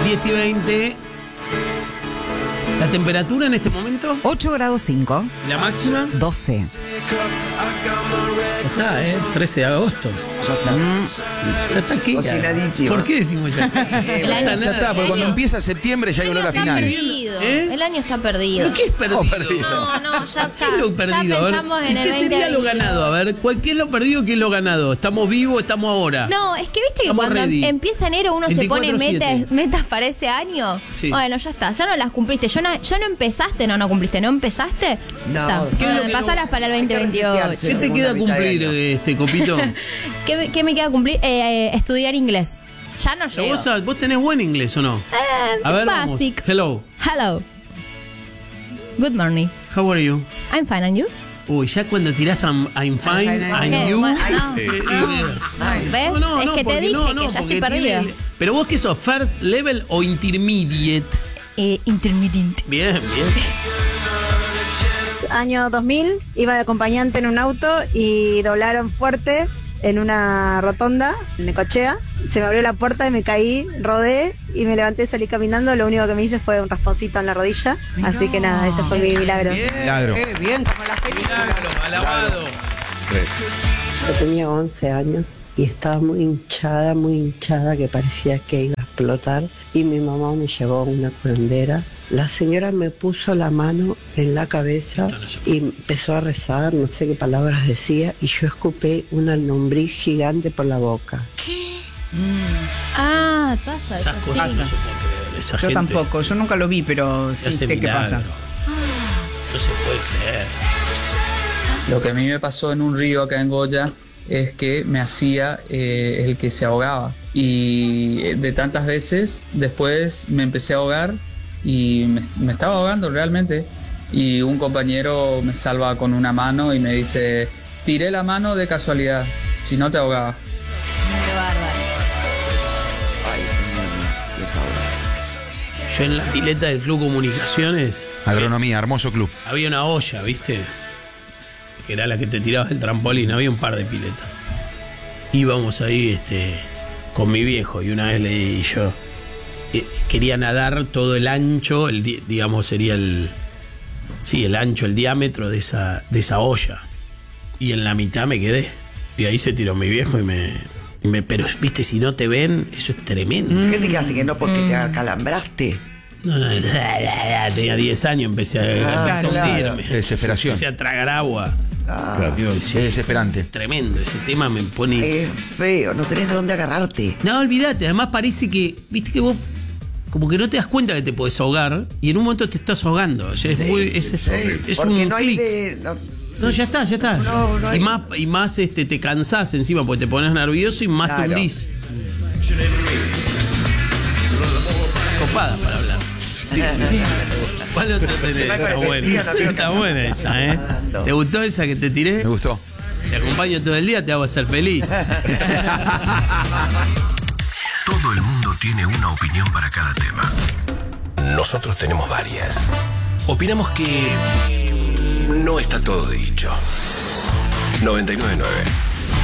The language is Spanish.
10:20. ¿La temperatura en este momento? 8 grados 5. ¿La máxima? 12. Ya está, 13 de agosto. Ya está aquí. Cocinadísimo. ¿Por qué decimos ya? Ya está, porque cuando empieza septiembre ya hay olor a final. Perdido. ¿Eh? El año está perdido. ¿Y qué es perdido? No, ya ¿Qué es lo perdido? Ya A ver, pensamos en ¿y el qué sería lo 2022? ganado? A ver, ¿qué es lo perdido? ¿Qué es lo ganado? ¿Estamos vivos? ¿Estamos ahora? No, es que viste que Estamos cuando ready. empieza enero uno se pone 24/7. metas para ese año. Sí. Bueno, ya está, ya no las cumpliste. Ya no empezaste, no cumpliste. ¿No empezaste? No. Está. ¿Qué es lo que Pasalas para el Hay que 2028. resetearse. ¿Qué te Segunda queda mitad de cumplir, año. Copito? ¿Qué me queda cumplir? Estudiar inglés. Ya no Pero llego. ¿Vos tenés buen inglés o no? A ver, vamos. Basic. Hello, Hello. Good morning. how are you? I'm fine, and you? Uy, ya cuando tirás I'm fine, I'm you. Bueno, Ay, ¿ves? No, es que te porque dije no, que ya porque estoy perdida. Pero vos qué sos, first level o intermediate. Intermittent. Bien, bien. Año 2000, iba de acompañante en un auto y doblaron fuerte en una rotonda, en Necochea. Se me abrió la puerta y me caí, rodé y me levanté y salí caminando. Lo único que me hice fue un rasponcito en la rodilla. Así que nada, ese fue mi milagro. Bien, Milagro. bien, como las películas. Milagro, alabado. Yo tenía 11 años y estaba muy hinchada, que parecía que iba a explotar. Y mi mamá me llevó a una curandera. La señora me puso la mano en la cabeza y empezó a rezar, no sé qué palabras decía, y yo escupé una lombriz gigante por la boca. Ah, pasa. Esas eso, cosas sí. no se pueden creer. Esa Yo gente tampoco, yo nunca lo vi, pero hace sí sé qué pasa. milagro. No se puede creer. Lo que a mí me pasó en un río acá en Goya es que me hacía el que se ahogaba. Y de tantas veces, después me empecé a ahogar y me estaba ahogando realmente. Y un compañero me salva con una mano y me dice, tiré la mano de casualidad, si no te ahogaba. Qué bárbaro. Ay, los abrazo. Yo en la pileta del Club Comunicaciones Agronomía, hermoso club. había una olla, ¿viste? Que era la que te tirabas del trampolín. Había un par de piletas. Íbamos ahí con mi viejo y una vez y yo quería nadar todo el ancho, digamos sería el ancho, el diámetro de esa olla. Y en la mitad me quedé. Y ahí se tiró mi viejo pero viste, si no te ven, eso es tremendo. ¿Qué te quedaste? Que no porque te acalambraste. No, tenía 10 años, empecé a hundirme. Desesperación. Empecé a tragar agua. Digo, Es desesperante. tremendo, ese tema me pone... Es feo, no tenés de dónde agarrarte. No, olvídate, además parece que, viste que vos como que no te das cuenta que te podés ahogar y en un momento te estás ahogando. O sea, es porque un no hay clic. de... No, ya está. No hay- Y más te cansás encima porque te pones nervioso y más te Claro. hundís. Copada para hablar. ¿Cuál otra tenés? Está buena. Está buena esa, ¿eh? ¿Te gustó esa que te tiré? Me gustó. Te acompaño todo el día, te hago hacer feliz. Todo el mundo tiene una opinión para cada tema. Nosotros tenemos varias. Opinamos que no está todo dicho. 99.9